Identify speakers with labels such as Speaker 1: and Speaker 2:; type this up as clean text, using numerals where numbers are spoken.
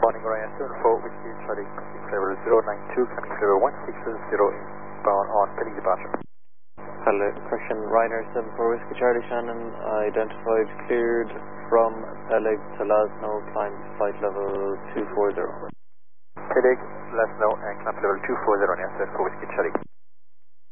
Speaker 1: inbounding Orion 74 Whiskey Charlie, level 092, coming level 160 inbound on Peleg departure.
Speaker 2: Hello, correction, Ryanair 74 Whiskey Charlie Shannon, identified, cleared from Peleg to Lasno, climb flight level 240.
Speaker 1: Peleg, Lasno, and climb level 240 on Air 74 Whiskey Charlie.